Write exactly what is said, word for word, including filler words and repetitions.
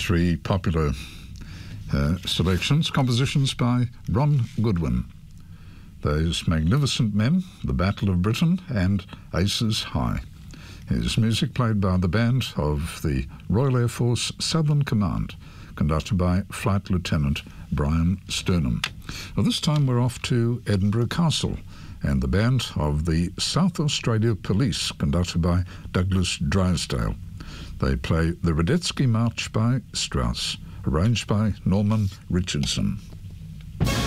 three popular uh, selections, compositions by Ron Goodwin. Those Magnificent Men, The Battle of Britain and Aces High. His music played by the band of the Royal Air Force Southern Command, conducted by Flight Lieutenant Brian Sturnham. Well, this time we're off to Edinburgh Castle and the band of the South Australia Police, conducted by Douglas Drysdale. They play the Radetzky March by Strauss, arranged by Norman Richardson.